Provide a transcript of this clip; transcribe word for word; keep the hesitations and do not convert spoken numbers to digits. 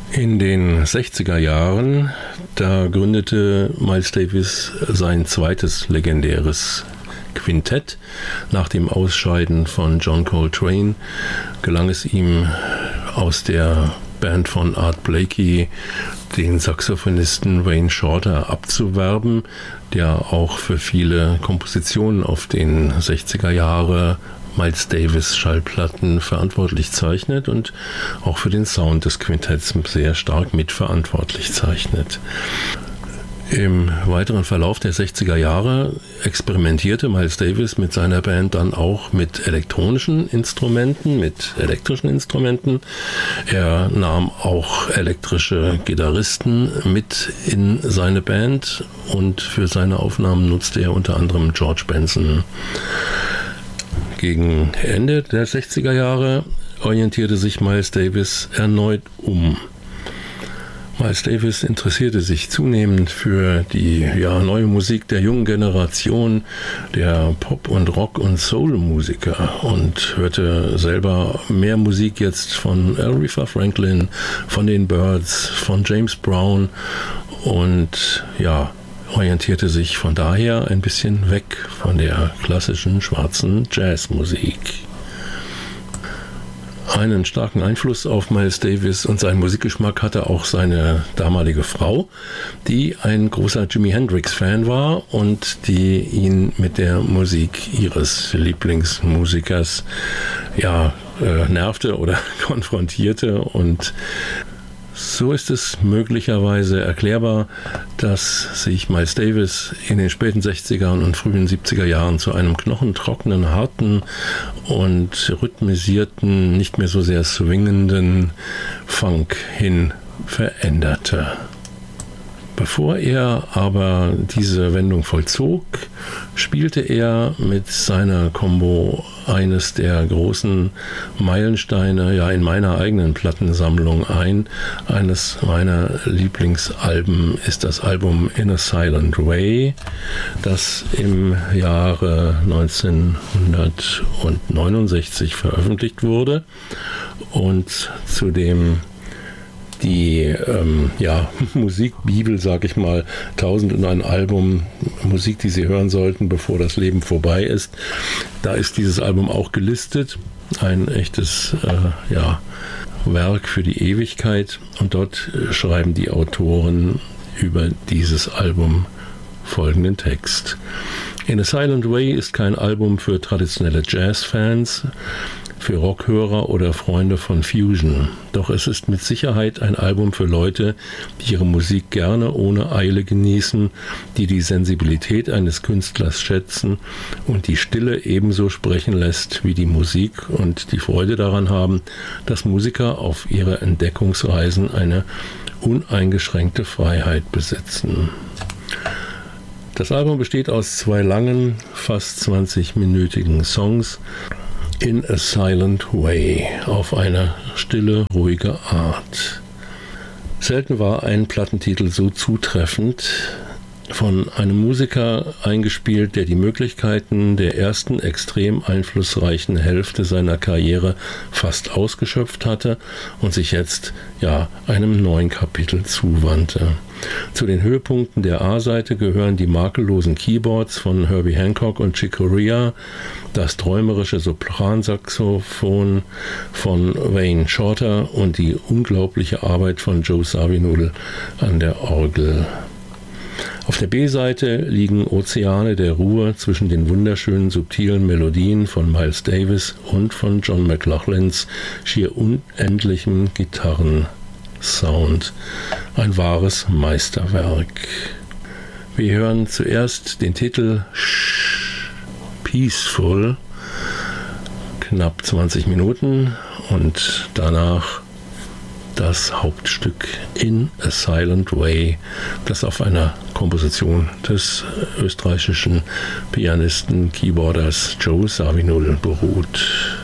In den sechziger Jahren, da gründete Miles Davis sein zweites legendäres Quintett. Nach dem Ausscheiden von John Coltrane gelang es ihm, aus der Band von Art Blakey den Saxophonisten Wayne Shorter abzuwerben, der auch für viele Kompositionen auf den sechziger Jahre Miles Davis Schallplatten verantwortlich zeichnet und auch für den Sound des Quintetts sehr stark mitverantwortlich zeichnet. Im weiteren Verlauf der sechziger Jahre experimentierte Miles Davis mit seiner Band dann auch mit elektronischen Instrumenten, mit elektrischen Instrumenten. Er nahm auch elektrische Gitarristen mit in seine Band und für seine Aufnahmen nutzte er unter anderem George Benson. Gegen Ende der sechziger Jahre orientierte sich Miles Davis erneut um. Miles Davis interessierte sich zunehmend für die ja, neue Musik der jungen Generation, der Pop- und Rock- und Soul-Musiker und hörte selber mehr Musik jetzt von Aretha Franklin, von den Byrds, von James Brown und ja, orientierte sich von daher ein bisschen weg von der klassischen schwarzen Jazzmusik. Einen starken Einfluss auf Miles Davis und seinen Musikgeschmack hatte auch seine damalige Frau, die ein großer Jimi Hendrix-Fan war und die ihn mit der Musik ihres Lieblingsmusikers ja, äh, nervte oder konfrontierte. Und so ist es möglicherweise erklärbar, dass sich Miles Davis in den späten sechziger und frühen siebziger Jahren zu einem knochentrockenen, harten und rhythmisierten, nicht mehr so sehr swingenden Funk hin veränderte. Bevor er aber diese Wendung vollzog, spielte er mit seiner Combo eines der großen Meilensteine ja in meiner eigenen Plattensammlung ein. Eines meiner Lieblingsalben ist das Album In a Silent Way, das im Jahre neunzehnhundertneunundsechzig veröffentlicht wurde und zu dem die ähm, ja, Musikbibel, sag ich mal, tausend und ein Album Musik, die Sie hören sollten, bevor das Leben vorbei ist. Da ist dieses Album auch gelistet. Ein echtes äh, ja, Werk für die Ewigkeit. Und dort äh, schreiben die Autoren über dieses Album folgenden Text. In a Silent Way ist kein Album für traditionelle Jazzfans, für Rockhörer oder Freunde von Fusion. Doch es ist mit Sicherheit ein Album für Leute, die ihre Musik gerne ohne Eile genießen, die die Sensibilität eines Künstlers schätzen und die Stille ebenso sprechen lässt wie die Musik und die Freude daran haben, dass Musiker auf ihre Entdeckungsreisen eine uneingeschränkte Freiheit besitzen. Das Album besteht aus zwei langen, fast zwanzig-minütigen Songs, In a Silent Way, auf eine stille, ruhige Art. Selten war ein Plattentitel so zutreffend, von einem Musiker eingespielt, der die Möglichkeiten der ersten extrem einflussreichen Hälfte seiner Karriere fast ausgeschöpft hatte und sich jetzt ja einem neuen Kapitel zuwandte. Zu den Höhepunkten der A-Seite gehören die makellosen Keyboards von Herbie Hancock und Chick Corea, das träumerische Sopransaxophon von Wayne Shorter und die unglaubliche Arbeit von Joe Zawinul an der Orgel. Auf der B-Seite liegen Ozeane der Ruhe zwischen den wunderschönen, subtilen Melodien von Miles Davis und von John McLaughlins schier unendlichem Gitarrensound. Ein wahres Meisterwerk. Wir hören zuerst den Titel Peaceful, knapp zwanzig Minuten, und danach das Hauptstück In a Silent Way, das auf einer Komposition des österreichischen Pianisten, Keyboarders Joe Zawinul beruht.